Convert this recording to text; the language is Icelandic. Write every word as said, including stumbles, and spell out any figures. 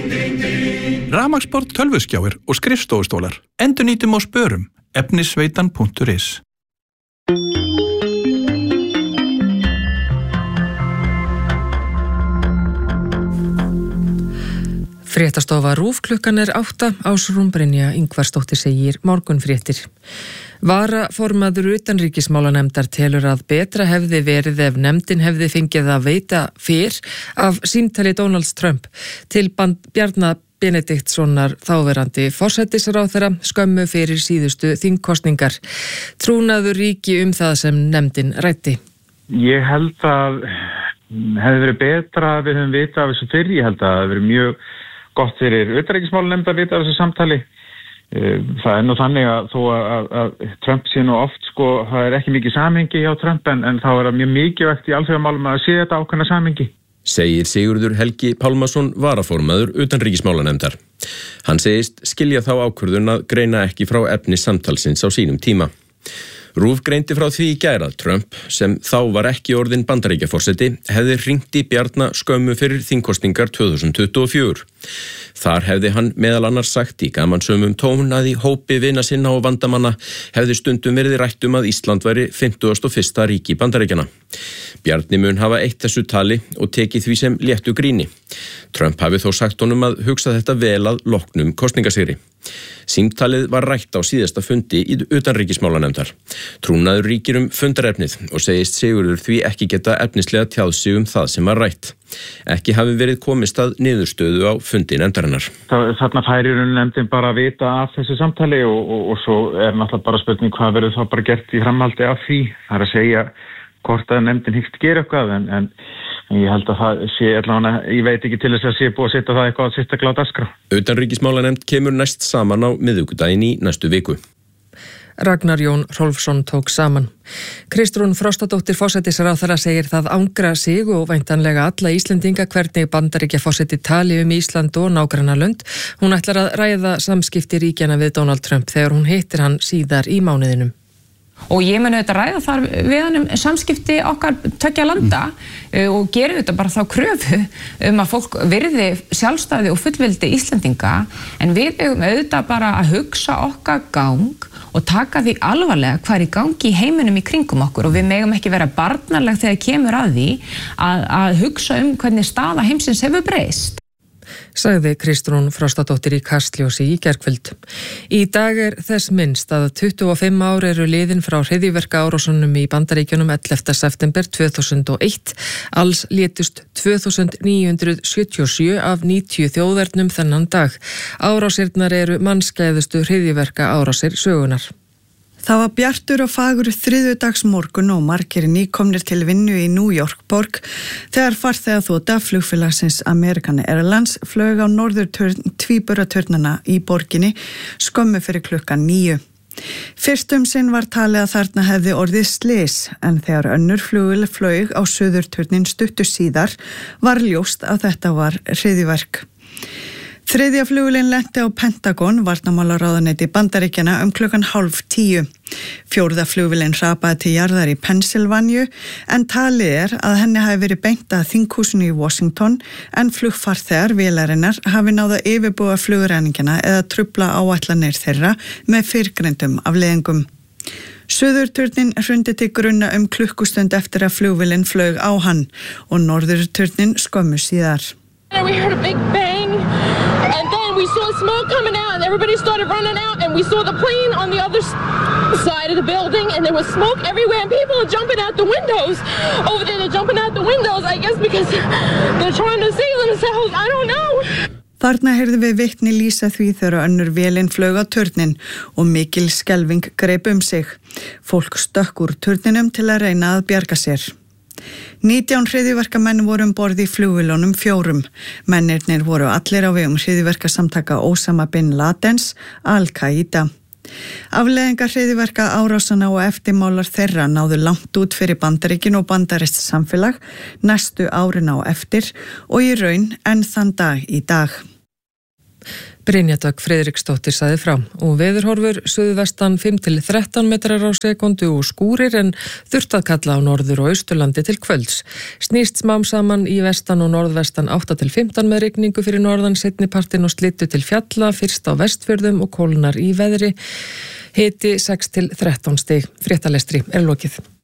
Rafmagnsborð, tölvuskjáir og skrifstofustólar. Endurnýtum á spörum. efnisveitan punktur is. Fréttastofa RÚV klukkan er átta, Ásrún Brynja Ingvarsdóttir segir morgunfréttir. Varaformaður utanríkismálanefndar telur að betra hefði verið ef nefndin hefði fengið að veita fyrr af símtali Donalds Trump til Bjarna Benediktssonar þáverandi forsætisráðherra skömmu fyrir síðustu þingkosningar. Trúnaður ríki um það sem nefndin ræddi. Ég held að hefði verið betra að við höfum vita af þessu fyrr. Ég held að það hefði verið mjög gott fyrir utanríkismálanefnd að vita af þessu samtali. Það er nú þannig að þó að, að Trump sé nú oft sko, það er ekki mikið samhengi hjá Trump en, en þá er það mjög mikilvægt í alþjóðamálum að sé þetta ákveðna samhengi. Segir Sigurður Helgi Pálmason varaformaður utanríkismálanefndar. Hann segist skilja þá ákvörðun að greina ekki frá efni samtalsins á sínum tíma. RÚV greindi frá því í gær að Trump, sem þá var ekki orðinn Bandaríkjaforseti, hefði hringt í Bjarna skömmu fyrir þingkosningar tvö þúsund tuttugu og fjögur. Þar hefði hann meðal annars sagt í gamansömum tón að í hópi vina sinna og vandamanna hefði stundum verið rætt um að Ísland væri fimmtugasta og fyrsta ríki Bandaríkjanna. Bjarni mun hafa eitt þessu tali og tekið því sem léttu gríni. Trump hafi þó sagt honum að hugsa þetta vel að loknum kosningasigri. Símtalið var rætt á síðasta fundi í utanríkismálanefndar. Trúnaður ríkir um fundarefnið og segist Sigurður því ekki geta efnislega tjáð sig um það sem var rætt. Ekki hafi verið komist að niðurstöðu á fundi nefndarinnar. Þarna færir nefndin bara að vita af þessu samtali og, og, og svo er náttúrulega bara spurning hvað verður þá bara gert í framhaldi af því. Það er að segja hvort að nefndin hyggst gera eitthvað en, en ég held að það sé allavega, ég veit ekki til þess að sé búið að setja það eitthvað að sérstaklega á dagskrá. Utanríkismálanefnd kemur næst saman á miðvikudaginn í næstu viku. Ragnar Jón Hrólfsson tók saman. Kristrún Frostadóttir forsætisráðherra segir það angra sig og væntanlega alla Íslendinga hvernig Bandaríkjaforseti tali um Ísland og nágrannalönd. Hún ætlar að ræða samskipti ríkjana við Donald Trump þegar hún hittir hann síðar í mánuðinum. Og ég mun auðvitað ræða þar við hann um samskipti okkar tveggja landa mm. og gerum auðvitað bara þá kröfu um að fólk virði sjálfstæði og fullveldi Íslendinga en við eigum auðvitað bara að hugsa okkar gang og taka því alvarlega hvað er í gangi í heiminum í kringum okkur og við megum ekki vera barnaleg þegar kemur að því að, að hugsa um hvernig staða heimsins hefur breyst. Sagði Kristrún Frostadóttir í Kastljósi í gærkvöld. Í dag er þess minnst að tuttugu og fimm ár eru liðin frá hryðjuverkaárásunum í Bandaríkjunum ellefta september tvö þúsund og eitt. Alls létust tvö þúsund níu hundruð sjötíu og sjö af níutíu þjóðvernum þennan dag. Árásirnar eru mannskæðustu hryðjuverka árásir sögunar. Það var bjartur og fagur þriðjudagsmorgun og margir nýkomnir til vinnu í New York borg þegar farþegaþota flugfélagsins American Airlines flög á norðurtörn tvíburatörnana í borginni skömmu fyrir klukkan níu. Fyrst um sinn var talið að þarna hefði orðið slys en þegar önnur flugvél flög á suðurtörnin stuttu síðar var ljóst að þetta var hryðjuverk. Þriðja flugvélin lenti á Pentagon, varnarmálaráðuneyti Bandaríkjanna um klukkan hálf tíu. Fjórða flugvélin hrapaði til jarðar í Pennsylvania en talið er að henni hafi verið beint að þinghúsinu í Washington en flugfarþegar vélarinnar hafi náð að yfirbúa flugræningina eða trufla áætlanir þeirra með fyrrgreindum afleiðingum. Suðurturnin hrundi til grunna um klukkustund eftir að flugvélin flög á hann og norðurturnin skömmu síðar. We heard a big bang and then we saw smoke coming out and everybody started running out and we saw the plane on the other side of the building and there was smoke everywhere and people are jumping out the windows. Over there they're jumping out the windows I guess because they're trying to save themselves. I don't know. Þarna heyrðum við vitni lýsa því þegar önnur vélin flög á turnin og mikil skelfing greip um sig. Fólk stökk úr turninum til að reyna að bjarga sér. nítján hryðjuverkamenn voru um borð í flugvélunum fjórum. Mennirnir voru allir á vegum hryðjuverkasamtaka Osama bin Ladens, Al-Qaida. Afleiðingar hryðjuverka árásana og eftirmálar þeirra náðu langt út fyrir Bandaríkin og bandarískt samfélag næstu árin á eftir og í raun enn þann dag í dag. Brynja Dögg Friðriksdóttir sagði frá og veðurhorfur suðvestan fimm til þrettán metrar á sekundu og skúrir en þurft að kalla á norður og austurlandi til kvölds. Snýst smám saman í vestan og norðvestan átta til fimmtán með rigningu fyrir norðan seinnipartinn og slittu til fjalla fyrst á Vestfjörðum og kólnar í veðri. Hiti sex til þrettán stig. Fréttalestri er lokið.